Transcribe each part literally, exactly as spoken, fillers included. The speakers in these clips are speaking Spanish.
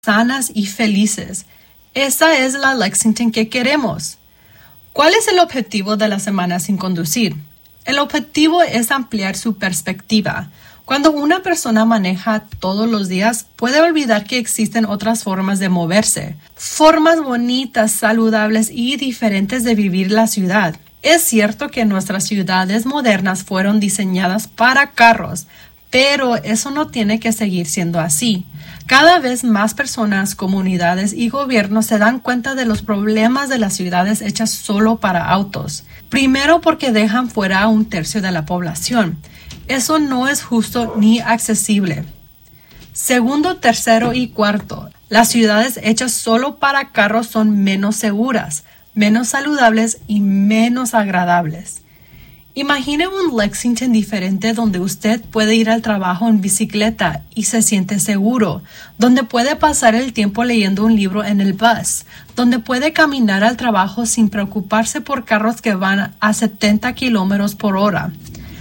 sanas y felices. Esa es la Lexington que queremos. ¿Cuál es el objetivo de la Semana Sin Conducir? El objetivo es ampliar su perspectiva. Cuando una persona maneja todos los días, puede olvidar que existen otras formas de moverse, formas bonitas, saludables y diferentes de vivir la ciudad. Es cierto que nuestras ciudades modernas fueron diseñadas para carros, pero eso no tiene que seguir siendo así. Cada vez más personas, comunidades y gobiernos se dan cuenta de los problemas de las ciudades hechas solo para autos. Primero, porque dejan fuera a un tercio de la población. Eso no es justo ni accesible. Segundo, tercero y cuarto, las ciudades hechas solo para carros son menos seguras, menos saludables y menos agradables. Imagine un Lexington diferente donde usted puede ir al trabajo en bicicleta y se siente seguro, donde puede pasar el tiempo leyendo un libro en el bus, donde puede caminar al trabajo sin preocuparse por carros que van a setenta kilómetros por hora.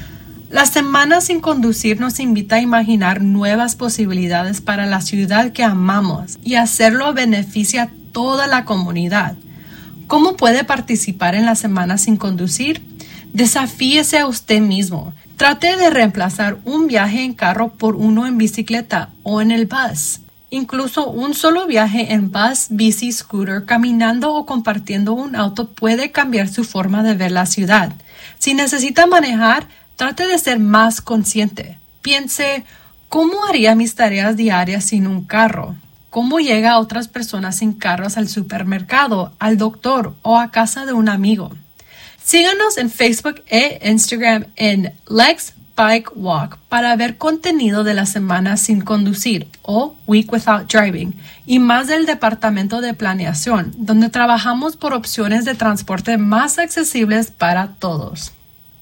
La Semana Sin Conducir nos invita a imaginar nuevas posibilidades para la ciudad que amamos y hacerlo beneficia a toda la comunidad. ¿Cómo puede participar en la Semana Sin Conducir? Desafíese a usted mismo. Trate de reemplazar un viaje en carro por uno en bicicleta o en el bus. Incluso un solo viaje en bus, bici, scooter, caminando o compartiendo un auto puede cambiar su forma de ver la ciudad. Si necesita manejar, trate de ser más consciente. Piense, ¿cómo haría mis tareas diarias sin un carro? ¿Cómo llega a otras personas sin carros al supermercado, al doctor o a casa de un amigo? Síganos en Facebook e Instagram en Lex Bike Walk para ver contenido de la Semana Sin Conducir o Week Without Driving y más del Departamento de Planeación, donde trabajamos por opciones de transporte más accesibles para todos.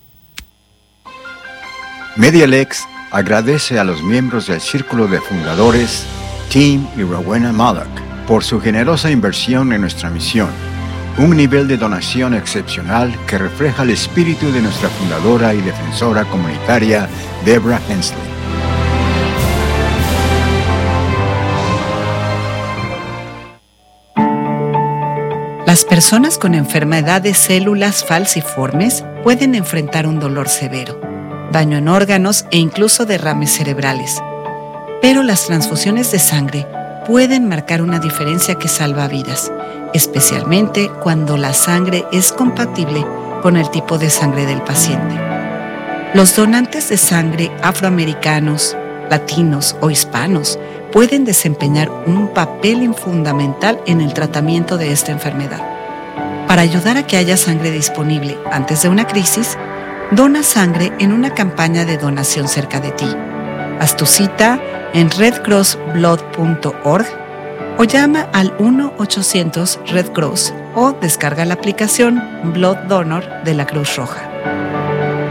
MediaLex agradece a los miembros del Círculo de Fundadores, Tim y Rowena Mallock, por su generosa inversión en nuestra misión. Un nivel de donación excepcional que refleja el espíritu de nuestra fundadora y defensora comunitaria, Deborah Hensley. Las personas con enfermedad de células falciformes pueden enfrentar un dolor severo, daño en órganos e incluso derrames cerebrales. Pero las transfusiones de sangre pueden marcar una diferencia que salva vidas, especialmente cuando la sangre es compatible con el tipo de sangre del paciente. Los donantes de sangre afroamericanos, latinos o hispanos pueden desempeñar un papel fundamental en el tratamiento de esta enfermedad. Para ayudar a que haya sangre disponible antes de una crisis, dona sangre en una campaña de donación cerca de ti. Haz tu cita en red cross blood punto org o llama al uno ochocientos red cross o descarga la aplicación Blood Donor de la Cruz Roja.